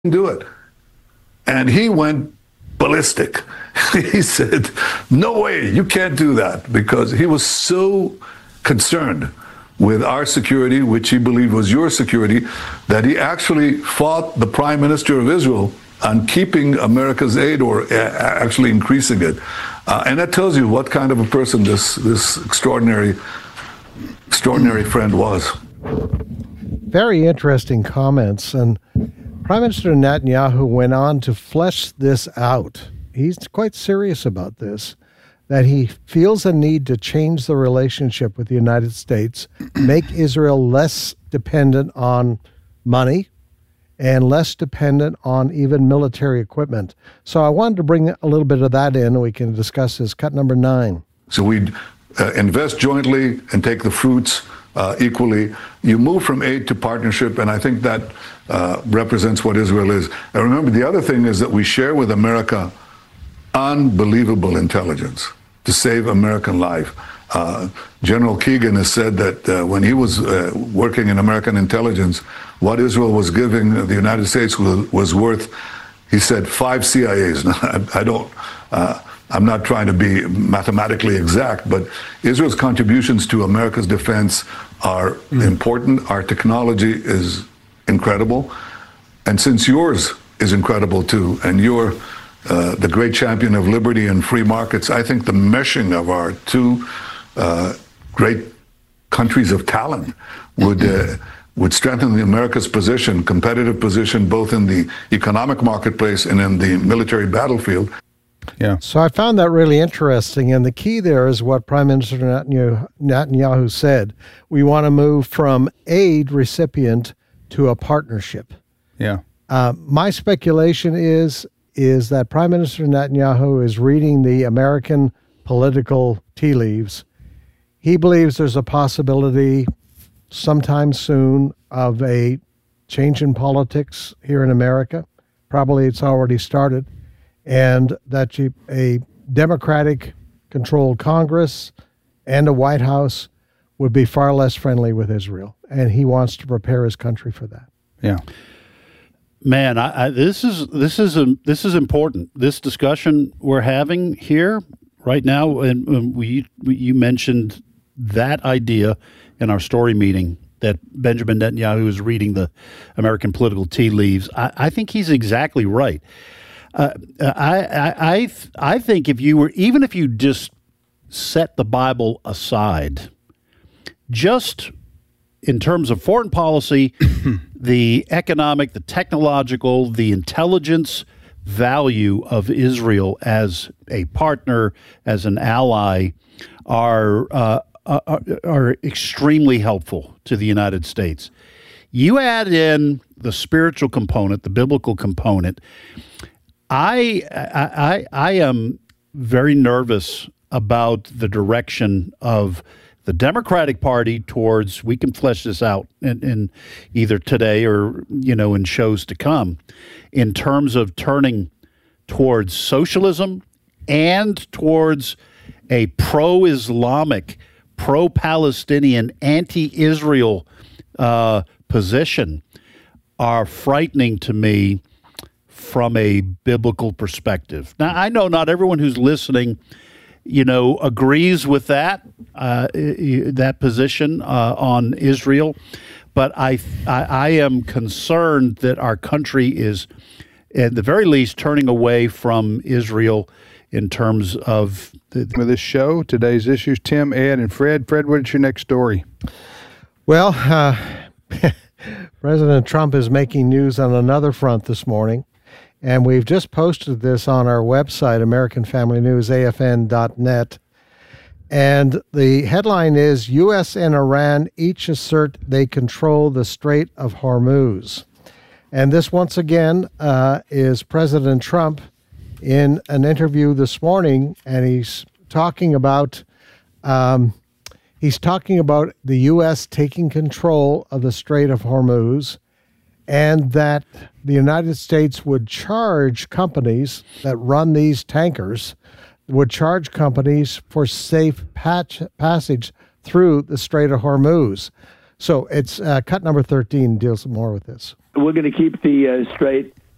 do it. And he went ballistic. He said, no way, you can't do that, because he was so concerned with our security, which he believed was your security, that he actually fought the Prime Minister of Israel on keeping America's aid, or actually increasing it. And that tells you what kind of a person this extraordinary friend was. Very interesting comments. And Prime Minister Netanyahu went on to flesh this out. He's quite serious about this, that he feels a need to change the relationship with the United States, make Israel less dependent on money and less dependent on even military equipment. So I wanted to bring a little bit of that in, and we can discuss this. Cut number 9. So we'd invest jointly and take the fruits equally. You move from aid to partnership, and I think that represents what Israel is. And remember, the other thing is that we share with America unbelievable intelligence to save American life. General Keegan has said that when he was working in American intelligence, what Israel was giving the United States was worth, he said, 5 CIAs. Now, I'm not trying to be mathematically exact, but Israel's contributions to America's defense are important. Our technology is incredible. And since yours is incredible too, and you're the great champion of liberty and free markets, I think the meshing of our two great countries of talent would strengthen America's position, competitive position, both in the economic marketplace and in the military battlefield. Yeah. So I found that really interesting. And the key there is what Prime Minister Netanyahu said. We want to move from aid recipient to a partnership. Yeah. My speculation is that Prime Minister Netanyahu is reading the American political tea leaves. He believes there's a possibility sometime soon of a change in politics here in America. Probably it's already started. And that a Democratic-controlled Congress and a White House would be far less friendly with Israel. And he wants to prepare his country for that. Yeah. Man, this is important. This discussion we're having here right now, and you mentioned that idea in our story meeting that Benjamin Netanyahu is reading the American political tea leaves. I think he's exactly right. I think if you just set the Bible aside, just in terms of foreign policy, the economic, the technological, the intelligence value of Israel as a partner, as an ally, are extremely helpful to the United States. You add in the spiritual component, the biblical component. I am very nervous about the direction of the Democratic Party towards, we can flesh this out in either today or, in shows to come, in terms of turning towards socialism and towards a pro-Islamic, pro-Palestinian, anti-Israel position are frightening to me from a biblical perspective. Now, I know not everyone who's listening agrees with that position on Israel, but I am concerned that our country is, at the very least, turning away from Israel in terms of this show. Today's issues, Tim, Ed, and Fred. Fred, what's your next story? Well, President Trump is making news on another front this morning. And we've just posted this on our website, American Family News, AFN.net. And the headline is, U.S. and Iran each assert they control the Strait of Hormuz. And this, once again, is President Trump in an interview this morning, and he's talking about the U.S. taking control of the Strait of Hormuz, and that the United States would charge companies that run these tankers, would charge companies for safe passage through the Strait of Hormuz. So it's cut number 13 deals more with this. We're going to keep the strait